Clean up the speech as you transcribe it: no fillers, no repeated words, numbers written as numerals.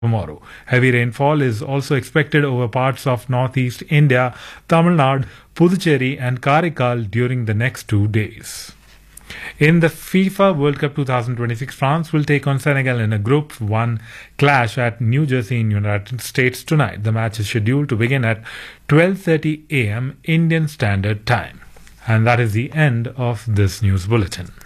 tomorrow. Heavy rainfall is also expected over parts of northeast India, Tamil Nadu, Puducherry, and Karaikal during the next 2 days. In the FIFA World Cup 2026, France will take on Senegal in a Group 1 clash at New Jersey in United States tonight. The match is scheduled to begin at 12:30 a.m. Indian Standard Time. And that is the end of this news bulletin.